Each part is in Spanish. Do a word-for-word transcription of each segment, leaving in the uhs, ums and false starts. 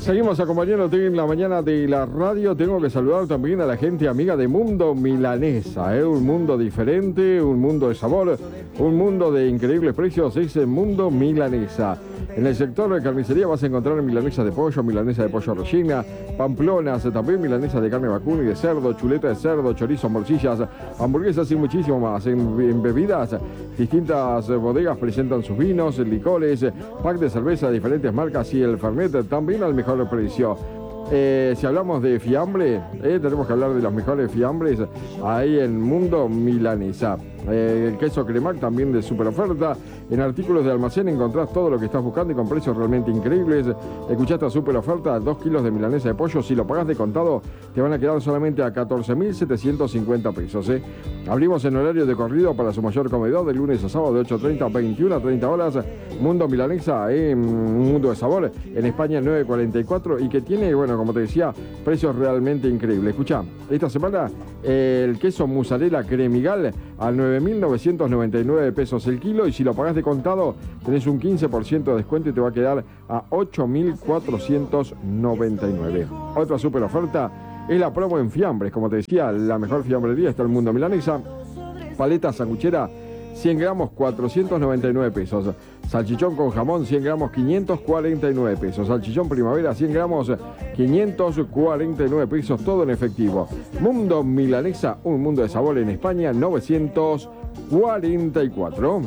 Seguimos acompañándote en la mañana de la radio. Tengo que saludar también a la gente amiga de Mundo Milanesa, ¿eh? Un mundo diferente, un mundo de sabor, un mundo de increíbles precios. Es el Mundo Milanesa. En el sector de carnicería vas a encontrar milanesa de pollo, milanesa de pollo rellena, pamplonas, también milanesa de carne vacuna y de cerdo, chuleta de cerdo, chorizo, morcillas, hamburguesas y muchísimo más. En, en bebidas, distintas bodegas presentan sus vinos, licores, pack de cerveza de diferentes marcas y el Fernet también al mejor precio. Eh, si hablamos de fiambre, eh, tenemos que hablar de los mejores fiambres ahí en Mundo Milanesa. Eh, el queso Cremac también de super oferta. En artículos de almacén encontrás todo lo que estás buscando y con precios realmente increíbles. Escuchaste a super oferta, dos kilos de milanesa de pollo. Si lo pagás de contado, te van a quedar solamente a catorce mil setecientos cincuenta pesos. ¿eh? Abrimos en horario de corrido para su mayor comedor de lunes a sábado de ocho treinta a veintiuna treinta horas. Mundo Milanesa, eh, un mundo de sabor. En España nueve cuarenta y cuatro y que tiene, bueno, como te decía, precios realmente increíbles. Escuchá, esta semana eh, el queso mozzarella cremigal a nueve mil novecientos noventa y nueve pesos el kilo, y si lo pagás de contado tenés un quince por ciento de descuento y te va a quedar a ocho mil cuatrocientos noventa y nueve. Otra super oferta es la promo en fiambres. Como te decía, la mejor fiambrería está en el Mundo Milanesa. Paleta sanguchera cien gramos, cuatrocientos noventa y nueve pesos. Salchichón con jamón, cien gramos, quinientos cuarenta y nueve pesos. Salchichón primavera, cien gramos, quinientos cuarenta y nueve pesos, todo en efectivo. Mundo Milanesa, un mundo de sabor en España, novecientos cuarenta y cuatro.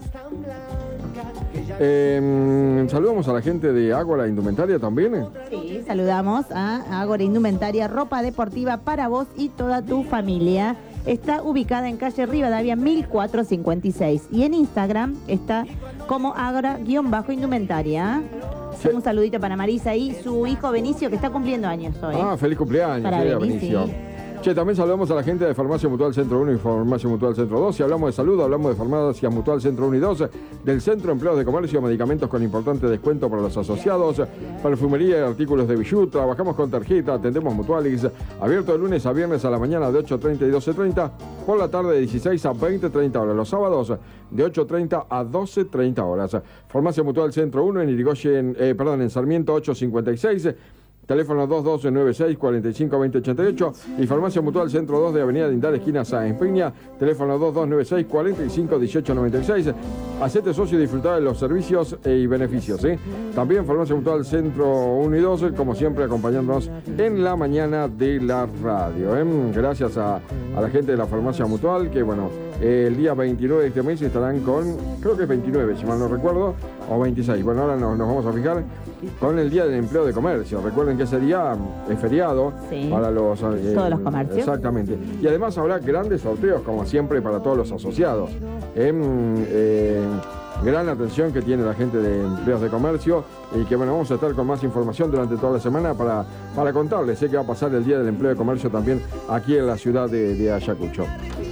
Eh, saludamos a la gente de Ágora Indumentaria también. Sí, saludamos a Ágora Indumentaria, ropa deportiva para vos y toda tu familia. Está ubicada en calle Rivadavia mil cuatrocientos cincuenta y seis y en Instagram está como Ágora-indumentaria. Sí. Un saludito para Marisa y su hijo Benicio, que está cumpliendo años hoy. Ah, feliz cumpleaños, para sí, Benicio. Benicio. Che, también saludamos a la gente de Farmacia Mutual Centro uno y Farmacia Mutual Centro dos. Si hablamos de salud, hablamos de Farmacia Mutual Centro uno y dos, del Centro de Empleados de Comercio, medicamentos con importante descuento para los asociados, perfumería y artículos de bijú. Trabajamos con tarjeta, atendemos Mutualis, abierto de lunes a viernes a la mañana de ocho treinta y doce treinta, por la tarde de dieciséis a veinte treinta horas, los sábados de ocho treinta a doce treinta horas. Farmacia Mutual Centro uno en Irigoyen, eh, perdón, en Sarmiento ocho cincuenta y seis. Teléfono dos dos nueve seis cuatro cinco dos cero ocho ocho y Farmacia Mutual Centro dos de Avenida Lindar, esquina Sáenz Peña. Teléfono dos dos nueve seis cuatro cinco uno ocho nueve seis. Hacete socio y disfrutar de los servicios y beneficios. ¿eh? También Farmacia Mutual Centro uno y dos, como siempre, acompañándonos en la mañana de la radio. ¿eh? Gracias a, a la gente de la Farmacia Mutual, que bueno, eh, el día veintinueve de este mes estarán con, creo que es veintinueve, si mal no recuerdo, o veintiséis. Bueno, ahora nos, nos vamos a fijar con el Día del Empleo de Comercio. Recuerden que ese día es feriado, sí, para los, eh, todos los comercios. Exactamente. Y además habrá grandes sorteos, como siempre, para todos los asociados. Eh, eh, gran atención que tiene la gente de Empleos de Comercio, y que bueno, vamos a estar con más información durante toda la semana para, para contarles. Sé que va a pasar el Día del Empleo de Comercio también aquí en la ciudad de, de Ayacucho.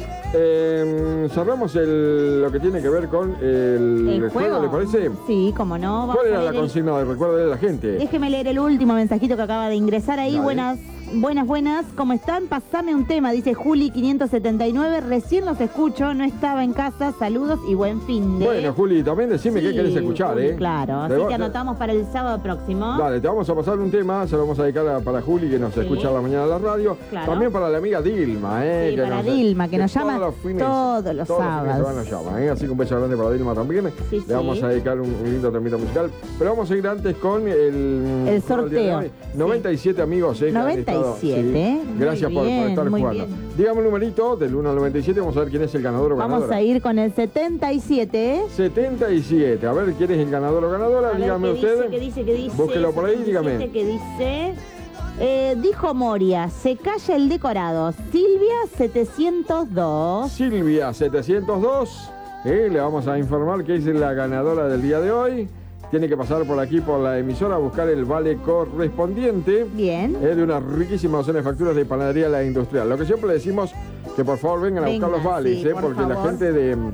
Eh, cerramos el, lo que tiene que ver con el, ¿El recuerdo, ¿le parece? Sí, cómo no. Vamos ¿Cuál era la el... consigna de recuerdo de la gente? Déjeme leer el último mensajito que acaba de ingresar ahí. Dale. Buenas, buenas, buenas. ¿Cómo están? Pasame un tema, dice Juli quinientos setenta y nueve. Recién los escucho, no estaba en casa. Saludos y buen fin de... Bueno, Juli, también decime sí, qué querés escuchar, Juli, ¿eh? Claro, así que anotamos para el sábado próximo. Dale, te vamos a pasar un tema, se lo vamos a dedicar a, para Juli, que nos sí. escucha a la mañana en la radio. Claro. También para la amiga Dilma, ¿eh? Sí, que para nos, Dilma, que, que nos llama todos los fines, todos los todos sábados. Los fines llama, ¿eh? Así que un beso grande para Dilma también. Sí, Le sí. vamos a dedicar un, un lindo temita musical. Pero vamos a ir antes con el... El sorteo. El noventa y siete sí. amigos, ¿eh? noventa y siete, sí. Gracias por, bien, por estar jugando. Bien. Dígame un numerito del uno al noventa y siete, vamos a ver quién es el ganador o ganadora. Vamos a ir con el setenta y siete. setenta y siete, a ver quién es el ganador o ganadora, a dígame usted. ¿Qué dice? ¿Qué dice? Búsquelo por ahí, dígame. ¿Qué dice? Eh, dijo Moria, se calla el decorado. Silvia setecientos dos. Silvia setecientos dos, eh, le vamos a informar que es la ganadora del día de hoy. Tiene que pasar por aquí, por la emisora, a buscar el vale correspondiente. Bien. Es de una riquísima docena de facturas de panadería La Industrial. Lo que siempre le decimos, que por favor vengan a Venga, buscar los vales, sí, eh, por porque favor. La gente de,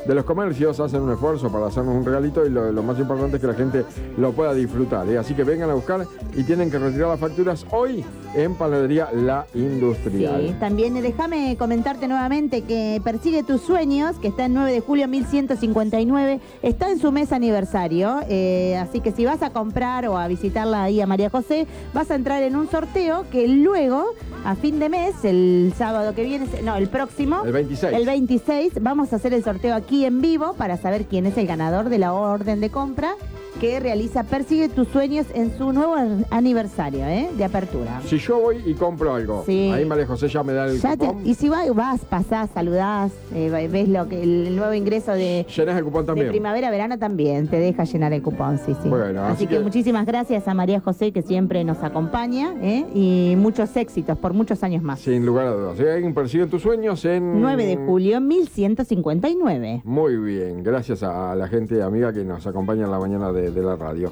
de los comercios hacen un esfuerzo para hacernos un regalito y lo, lo más importante es que la gente lo pueda disfrutar, ¿eh? Así que vengan a buscar y tienen que retirar las facturas hoy en Panadería La Industrial. Sí, también déjame comentarte nuevamente que Persigue tus sueños, que está en nueve de julio mil ciento cincuenta y nueve, está en su mes aniversario, eh, así que si vas a comprar o a visitarla ahí a María José, vas a entrar en un sorteo que luego, a fin de mes, el sábado que viene, no, el próximo, el veintiséis, el veintiséis, vamos a hacer el sorteo aquí en vivo para saber quién es el ganador de la orden de compra que realiza Persigue tus sueños en su nuevo aniversario, ¿eh? De apertura. Si yo voy y compro algo, sí. ahí María José ya me da el ya cupón. Te, y si vas, vas, pasás, saludás, eh, ves lo que el nuevo ingreso de, ¿Llenás el cupón también? De primavera-verano también, te deja llenar el cupón, sí, sí. Bueno, así, así que, que muchísimas gracias a María José, que siempre nos acompaña, ¿eh? Y muchos éxitos por muchos años más. Sin lugar a dudas. ¿Eh? Persigue tus sueños en... nueve de julio mil ciento cincuenta y nueve. Muy bien, gracias a la gente amiga que nos acompaña en la mañana de, de la radio.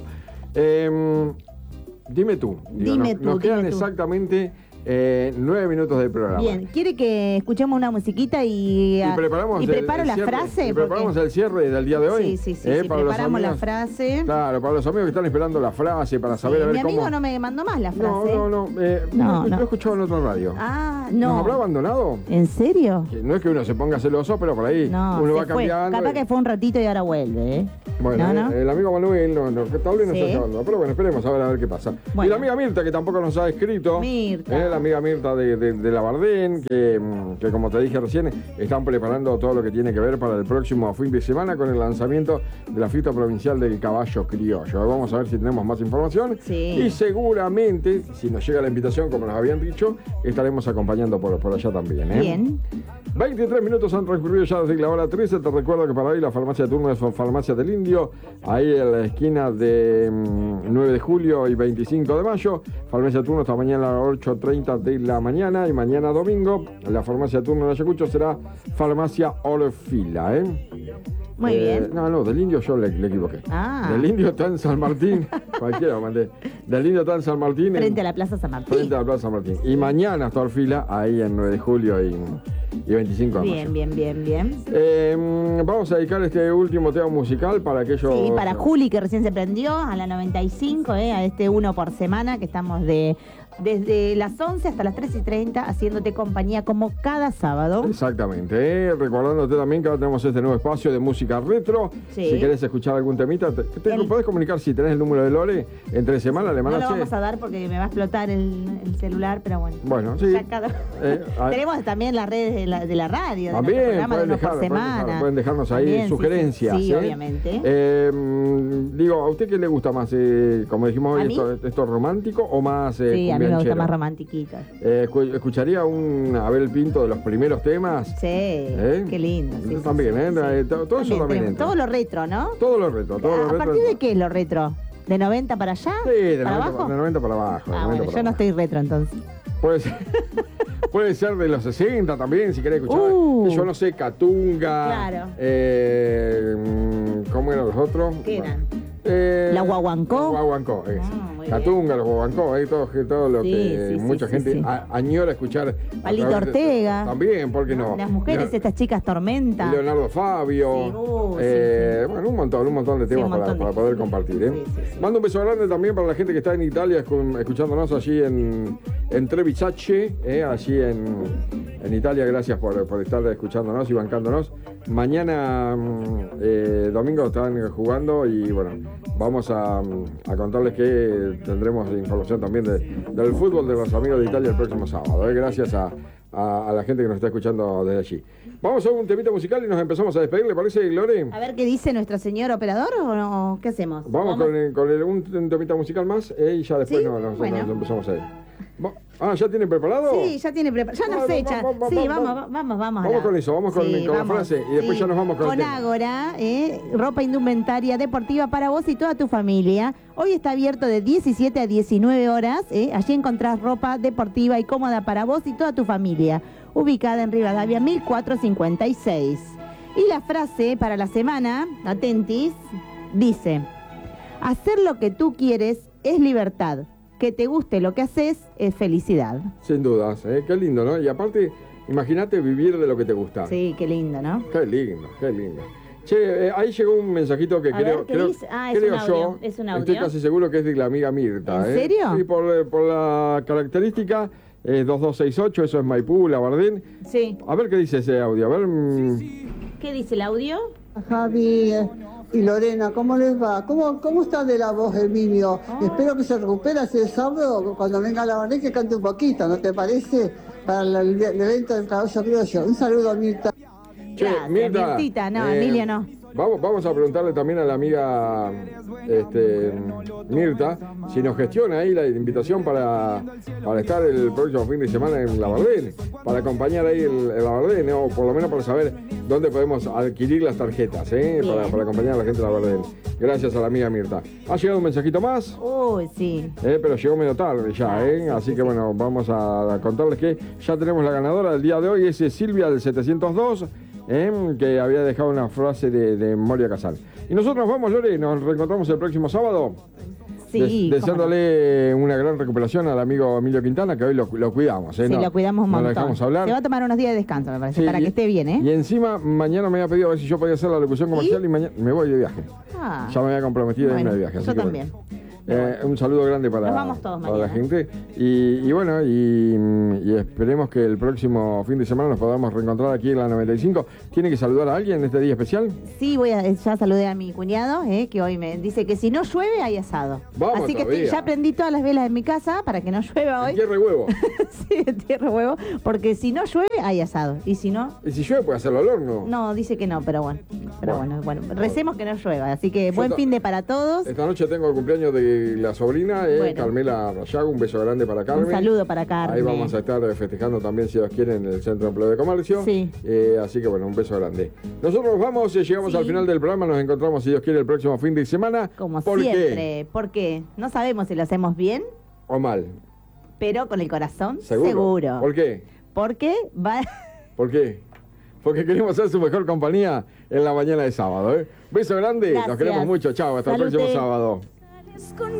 Eh, dime tú. Digo, dime nos, tú. Nos quedan dime tú. exactamente eh, nueve minutos de programa. Bien, ¿quiere que escuchemos una musiquita y, y, preparamos y el, preparo el la cierre, frase? Y preparamos porque... el cierre del día de hoy. Sí, sí, sí, eh, sí para preparamos los amigos, la frase. Claro, para los amigos que están esperando la frase, para saber sí, a ver mi cómo... Mi amigo no me mandó más la frase. No, no, no. Eh, no, lo no. he escuchado en otra radio. Ah, no. ¿Nos habrá abandonado? ¿En serio? Que no es que uno se ponga celoso, pero por ahí no, uno va fue. cambiando. Capaz y... que fue un ratito y ahora vuelve, ¿eh? Bueno, ¿No, no? el amigo Manuel, no, no, que tal vez no sí. está llevando, pero bueno, esperemos a ver a ver qué pasa. Bueno. Y la amiga Mirta, que tampoco nos ha escrito. Mirta. Eh, la amiga Mirta de, de, de la Bardén, que, que como te dije recién, están preparando todo lo que tiene que ver para el próximo fin de semana con el lanzamiento de la fiesta provincial del caballo criollo. Vamos a ver si tenemos más información. Sí. Y seguramente, si nos llega la invitación, como nos habían dicho, estaremos acompañando por, por allá también. ¿eh? Bien. veintitrés minutos han transcurrido ya desde la hora trece. Te recuerdo que para hoy la farmacia de turno es Farmacia del Indio, ahí en la esquina de mmm, nueve de julio y veinticinco de mayo. Farmacia de turno esta mañana a las ocho treinta de la mañana y mañana domingo la farmacia de turno de Ayacucho será Farmacia Orfila. ¿eh? Muy eh, bien. No, no, del Indio yo le, le equivoqué. Ah. Del Indio está en San Martín. Cualquiera mandé. Del Indio está en San Martín. Frente en, a la Plaza San Martín. Frente a la Plaza San Martín. Y mañana está Orfila ahí en nueve de julio y... y veinticinco de bien, mayo. Bien, bien, bien, eh, Vamos a dedicar este último tema musical para aquellos... Sí, para Juli, que recién se prendió, a la noventa y cinco, eh, a este uno por semana, que estamos de desde las once hasta las tres y treinta, haciéndote compañía como cada sábado. Exactamente, eh, recordándote también que ahora tenemos este nuevo espacio de música retro. Sí. Si querés escuchar algún temita, te, te el... podés comunicar si tenés el número de Lore, entre semana le mandas... No lo vamos a dar porque me va a explotar el, el celular, pero bueno. Bueno, sí. Cada... Eh, a... Tenemos también las redes de la, de la radio, también, de programa pueden, de dejar, por pueden, semana. dejar, pueden dejarnos ahí también, sugerencias. Sí, sí, sí, ¿eh? obviamente. Eh, digo, ¿a usted qué le gusta más? Eh, como dijimos hoy, esto, ¿esto romántico o más eh, sí, a mí me gusta cumbianchero? más romántico. Eh, ¿Escucharía un Abel Pinto de los primeros temas? Sí, ¿Eh? Qué lindo. Sí, también, sí, ¿eh? Sí. Eh, todo, todo eso también entra. Todo lo retro, ¿no? Todo lo retro. Todo ¿A, lo retro, retro ¿A partir entra. de qué es lo retro? ¿De noventa para allá? Sí, de, ¿Para noventa, abajo? de noventa para abajo. Ah, bueno, yo para no abajo. estoy retro entonces. Puede ser, puede ser de los sesenta también, si querés escuchar. Uh, yo no sé, Catunga. Claro. Eh, ¿Cómo eran los otros? ¿Qué eran? Eh, ¿La Guaguancó? Guaguancó, es. Ah, Catunga, los Guaguancó, eh, todo, todo lo sí, que sí, mucha sí, gente sí, sí. A, añora escuchar. Palito Ortega. De, también, ¿por qué no? Las mujeres, Leo, estas chicas tormenta. Leonardo Fabio. Sí, uh, eh, sí, sí. Bueno, un montón, un montón de temas sí, para, montón de para poder compartir. ¿eh? Sí, sí, sí. Mando un beso grande también para la gente que está en Italia escuchándonos allí en, en Trevisace, eh, allí en, en Italia. Gracias por, por estar escuchándonos y bancándonos. Mañana, eh, domingo, están jugando y bueno, vamos a, a contarles que tendremos información también de, del fútbol de los amigos de Italia el próximo sábado. Eh, gracias a, a, a la gente que nos está escuchando desde allí. Vamos a un temita musical y nos empezamos a despedir, ¿le parece, Lore? A ver qué dice nuestro señor operador o no, ¿qué hacemos? Vamos, ¿Vamos? con, el, con el, un, un temita musical más eh, y ya después ¿Sí? nos, nos, bueno. nos empezamos a ir. Ah, ¿ya tienen preparado? Sí, ya tiene preparado. Ya no sé, ya. Sí, vamos, vamos, vamos. Vamos, vamos con eso, vamos con, sí, con vamos, la frase y después sí. ya nos vamos con, con el tema. Ágora, eh, ropa indumentaria deportiva para vos y toda tu familia. Hoy está abierto de diecisiete a diecinueve horas. Eh. Allí encontrás ropa deportiva y cómoda para vos y toda tu familia. Ubicada en Rivadavia mil cuatrocientos cincuenta y seis. Y la frase para la semana, atentis, dice: hacer lo que tú quieres es libertad. Que te guste lo que haces es felicidad. Sin dudas, ¿eh? Qué lindo, ¿no? Y aparte, imagínate vivir de lo que te gusta. Sí, qué lindo, ¿no? Qué lindo, qué lindo. Che, eh, ahí llegó un mensajito que A creo, ver, ¿qué creo, dice? Ah, es creo un audio, yo, es un audio. estoy casi seguro que es de la amiga Mirta. ¿En ¿eh? serio? Sí, por, eh, por la característica, eh, dos dos seis ocho, eso es Maipú, Labardén. Sí. A ver qué dice ese audio, a ver... mm, ¿Qué dice el audio? Javi eh, y Lorena, ¿cómo les va? ¿Cómo, cómo está de la voz, Emilio? Espero que se recupere ese sábado cuando venga la Barné que cante un poquito, ¿no te parece? Para el, el evento del caballo criollo. Un saludo, Mirta. Che, Gracias, Mirta, Mirtita. No, eh, Emilio no. Vamos, vamos a preguntarle también a la amiga este, Mirta si nos gestiona ahí la invitación para, para estar el próximo fin de semana en Labardén, para acompañar ahí el, el Labardén, ¿no? O por lo menos para saber dónde podemos adquirir las tarjetas, ¿eh? Para, para acompañar a la gente de Labardén. Gracias a la amiga Mirta. ¿Ha llegado un mensajito más? Uy, sí. Eh, pero llegó medio tarde ya, ¿eh? Así que bueno, vamos a contarles que ya tenemos la ganadora del día de hoy, es Silvia del setecientos dos. Eh, que había dejado una frase de, de Moria Casal. Y nosotros nos vamos, Lore, nos reencontramos el próximo sábado. Sí. Des- deseándole una gran recuperación al amigo Emilio Quintana, que hoy lo, lo cuidamos. ¿eh? Sí, no, lo cuidamos un no montón. lo dejamos hablar. Se va a tomar unos días de descanso, me parece, Sí, para y- que esté bien, ¿eh? Y encima, mañana me había pedido a ver si yo podía hacer la locución comercial y, mañana me voy de viaje. Ah. Ya me había comprometido a irme Bueno, de viaje. así yo que también. bueno. Eh, un saludo grande para, Nos vamos todos para la mañana. gente. Y, y bueno, y, y esperemos que el próximo fin de semana nos podamos reencontrar aquí en la noventa y cinco. ¿Tiene que saludar a alguien en este día especial? Sí, voy a, ya saludé a mi cuñado, eh, que hoy me dice que si no llueve hay asado. Vamos Así que todavía. estoy- ya prendí todas las velas en mi casa para que no llueva hoy. Tierra y huevo. Sí, tierra huevo, porque si no llueve hay asado. Y si no, Y si llueve puede hacerlo al horno. no, dice que no, pero bueno. Pero Bueno. bueno, bueno, recemos que no llueva. Así que buen ta- fin de para todos. Esta noche tengo el cumpleaños de la sobrina, eh, Bueno. Carmela Rayago. Un beso grande para Carmen. Un saludo para Carmen. Ahí vamos a estar eh, festejando también, si Dios quiere, en el Centro de Empleo de Comercio. Sí. Eh, así que bueno, un beso grande. Nosotros nos vamos, eh, llegamos Sí. al final del programa, nos encontramos, si Dios quiere, el próximo fin de semana. Como ¿Por siempre. qué? Porque no sabemos si lo hacemos bien, ¿O mal? pero con el corazón ¿Seguro? seguro. ¿Por qué? Porque va. ¿Por qué? Porque queremos ser su mejor compañía en la mañana de sábado. ¿eh? Beso grande, nos Gracias. queremos mucho. Chao, hasta Salute. el próximo sábado.